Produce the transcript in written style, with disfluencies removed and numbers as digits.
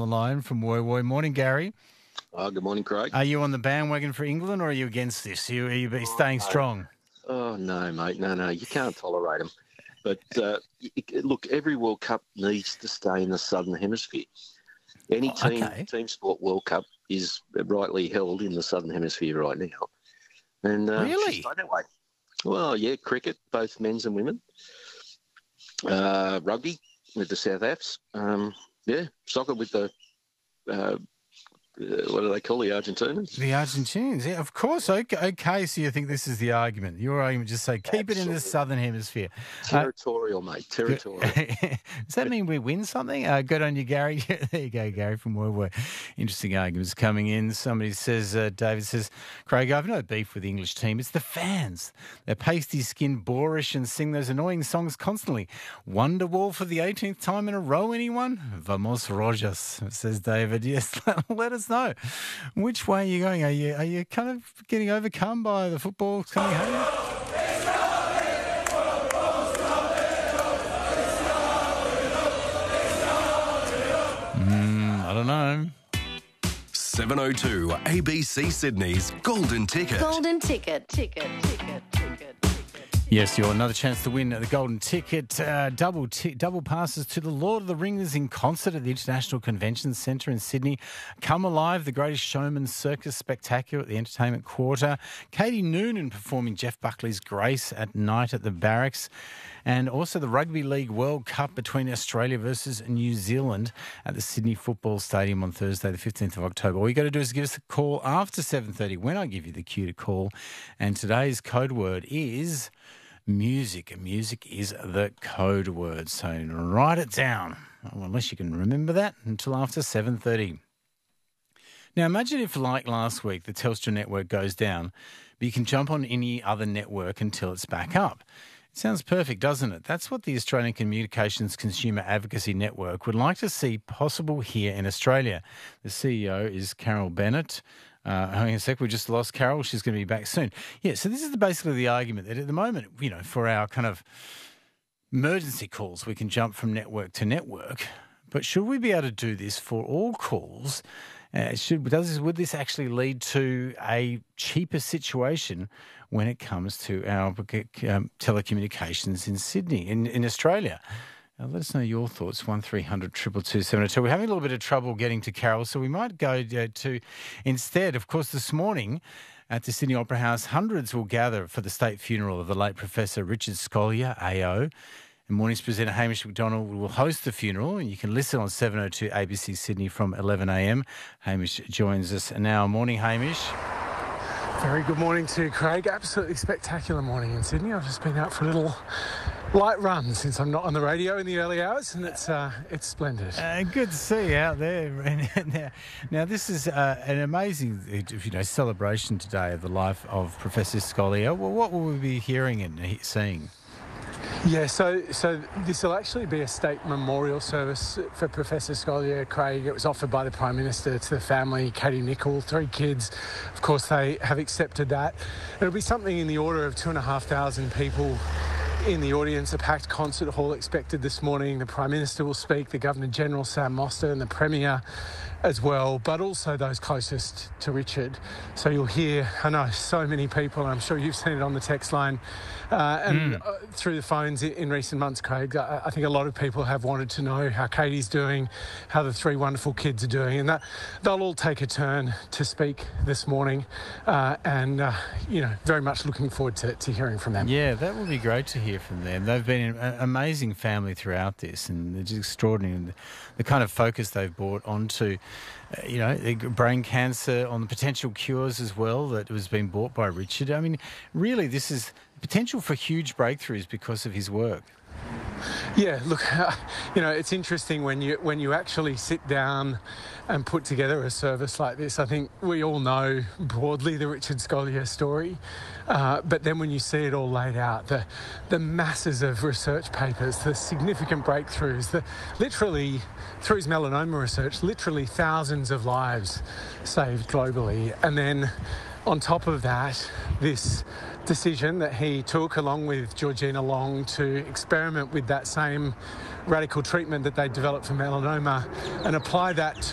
the line from Woy Woy. Morning, Gary. Good morning, Craig. Are you on the bandwagon for England or are you against this? Are you staying strong? Oh, no, mate. No, you can't tolerate them. But, look, every World Cup needs to stay in the Southern Hemisphere. Any team sport World Cup is rightly held in the Southern Hemisphere right now. And really? Stay that way. Well, yeah, cricket, both men's and women. Rugby with the South Afs. Soccer with the... what do they call the Argentinians? The Argentinians, yeah, of course. Okay, so you think this is the argument. Your argument just say, keep it in the Southern Hemisphere. Territorial, mate, territorial. Does that mean we win something? Good on you, Gary. There you go, Gary from Woy. Interesting arguments coming in. Somebody says, David says, Craig, I've no beef with the English team. It's the fans. They're pasty-skinned, boorish and sing those annoying songs constantly. Wonderwall for the 18th time in a row, anyone? Vamos Rojas, says David. Yes, let us know. Which way are you going? Are you kind of getting overcome by the football coming home? I don't know. 7:02 ABC Sydney's Golden Ticket. Golden Ticket. Yes, you're another chance to win the Golden Ticket. Double passes to the Lord of the Rings in concert at the International Convention Centre in Sydney. Come Alive, the Greatest Showman Circus Spectacular at the Entertainment Quarter. Katie Noonan performing Jeff Buckley's Grace at night at the Barracks. And also the Rugby League World Cup between Australia versus New Zealand at the Sydney Football Stadium on Thursday, the 15th of October. All you got to do is give us a call after 7:30 when I give you the cue to call. And today's code word is... music. Music is the code word. So write it down, unless you can remember that, until after 7:30. Now, imagine if, like last week, the Telstra network goes down, but you can jump on any other network until it's back up. It sounds perfect, doesn't it? That's what the Australian Communications Consumer Advocacy Network would like to see possible here in Australia. The CEO is Carol Bennett. Hang on a sec, we just lost Carol. She's going to be back soon. Yeah, so this is basically the argument that at the moment, for our kind of emergency calls, we can jump from network to network. But should we be able to do this for all calls? Would this actually lead to a cheaper situation when it comes to our telecommunications in Sydney, in Australia? Let us know your thoughts, 1300 222 702. We're having a little bit of trouble getting to Carol, so we might go to instead. Of course, this morning at the Sydney Opera House, hundreds will gather for the state funeral of the late Professor Richard Scolyer, AO. And morning's presenter Hamish McDonald will host the funeral, and you can listen on 702 ABC Sydney from 11 a.m. Hamish joins us now. Morning, Hamish. Very good morning to you, Craig. Absolutely spectacular morning in Sydney. I've just been out for a little light run since I'm not on the radio in the early hours, and it's splendid. Good to see you out there. Now this is an amazing celebration today of the life of Professor Scolyer. Well, what will we be hearing and seeing? Yeah, so this will actually be a state memorial service for Professor Scolyer, Craig. It was offered by the Prime Minister to the family, Katie Nicholl, 3 kids. Of course, they have accepted that. It'll be something in the order of 2,500 people in the audience. A packed concert hall expected this morning. The Prime Minister will speak, the Governor-General, Sam Moster, and the Premier as well, but also those closest to Richard. So you'll hear, I know, so many people, and I'm sure you've seen it on the text line and through the phones in recent months, Craig. I think a lot of people have wanted to know how Katie's doing, how the 3 wonderful kids are doing, and that they'll all take a turn to speak this morning, and very much looking forward to hearing from them. Yeah, that would be great to hear from them. They've been an amazing family throughout this, and they're just extraordinary. And the kind of focus they've brought onto brain cancer, on the potential cures as well that was being brought by Richard. I mean, really, this is potential for huge breakthroughs because of his work. Yeah, look, it's interesting when you actually sit down and put together a service like this. I think we all know broadly the Richard Scolyer story, but then when you see it all laid out, the masses of research papers, the significant breakthroughs, literally through his melanoma research, literally thousands of lives saved globally, and then on top of that, this decision that he took along with Georgina Long to experiment with that same radical treatment that they developed for melanoma and apply that